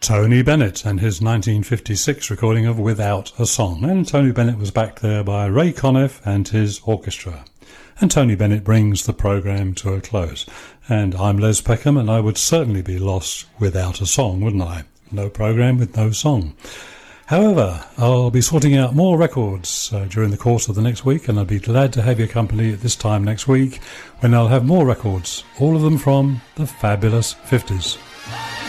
Tony Bennett and his 1956 recording of Without a Song. And Tony Bennett was backed there by Ray Conniff and his orchestra. And Tony Bennett brings the programme to a close. And I'm Les Peckham, and I would certainly be lost without a song, wouldn't I? No programme with no song. However, I'll be sorting out more records during the course of the next week, and I'll be glad to have your company at this time next week when I'll have more records, all of them from the fabulous 50s.